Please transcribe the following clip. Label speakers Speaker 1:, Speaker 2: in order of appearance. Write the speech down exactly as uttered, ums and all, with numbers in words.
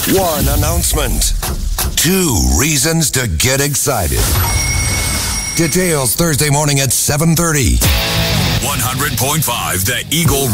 Speaker 1: One announcement. Two reasons to get excited. Details Thursday morning at seven thirty.
Speaker 2: one hundred point five The Eagle